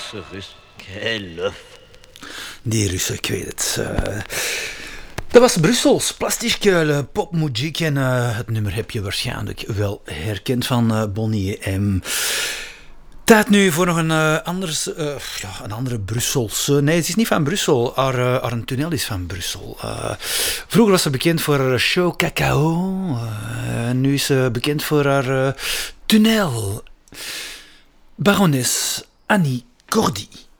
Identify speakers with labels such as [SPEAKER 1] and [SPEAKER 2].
[SPEAKER 1] Franse Rus. Quel œuf.
[SPEAKER 2] Die Russen, ik weet het. Dat was Brussels, Plastiskuil, popmuziek en het nummer heb je waarschijnlijk wel herkend van Bonnie M. Tijd nu voor nog een andere Brusselse. Nee, het is niet van Brussel. Haar een tunnel is van Brussel. Vroeger was ze bekend voor haar show Cacao. Nu is ze bekend voor haar tunnel. Barones Annie Cordy.